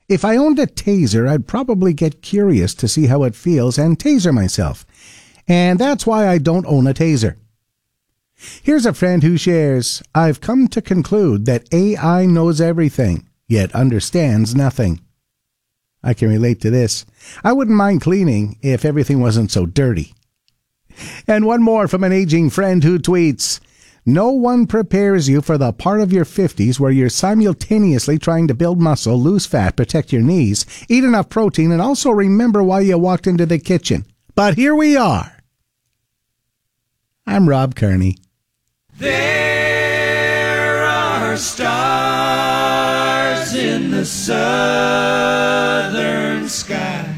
If I owned a taser, I'd probably get curious to see how it feels and taser myself. And that's why I don't own a taser. Here's a friend who shares, I've come to conclude that AI knows everything, yet understands nothing. I can relate to this. I wouldn't mind cleaning if everything wasn't so dirty. And one more from an aging friend who tweets, no one prepares you for the part of your 50s where you're simultaneously trying to build muscle, lose fat, protect your knees, eat enough protein, and also remember why you walked into the kitchen. But here we are. I'm Rob Kearney. There are stars in the southern sky.